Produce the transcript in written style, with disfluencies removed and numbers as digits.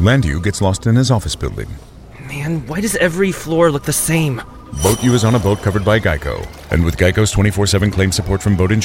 Landu gets lost in his office building. Man, why does every floor look the same? Boat U is on a boat covered by Geico. And with Geico's 24/7 claim support from boat insurance,